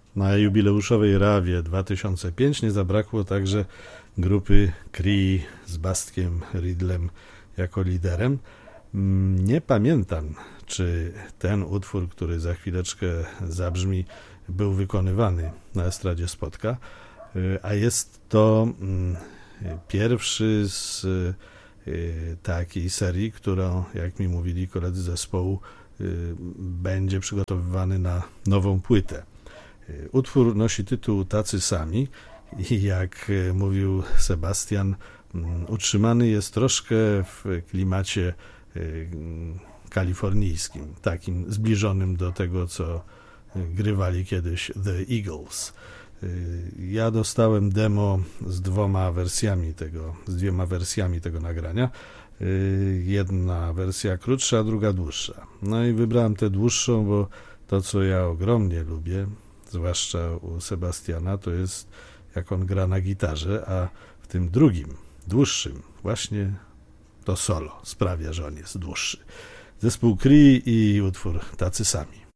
Na jubileuszowej Rawie 2005 nie zabrakło także grupy Cree z Bastkiem Ridlem jako liderem. Nie pamiętam, czy ten utwór, który za chwileczkę zabrzmi, był wykonywany na estradzie Spotka, a jest to pierwszy z takiej serii, która, jak mi mówili koledzy zespołu, będzie przygotowywany na nową płytę. Utwór nosi tytuł Tacy Sami i jak mówił Sebastian, utrzymany jest troszkę w klimacie kalifornijskim, takim zbliżonym do tego, co grywali kiedyś The Eagles. Ja dostałem demo z dwiema wersjami tego nagrania. Jedna wersja krótsza, druga dłuższa. No i wybrałem tę dłuższą, bo to, co ja ogromnie lubię, zwłaszcza u Sebastiana, to jest jak on gra na gitarze, a w tym drugim, dłuższym, właśnie to solo sprawia, że on jest dłuższy. Zespół Cree i utwór Tacy Sami.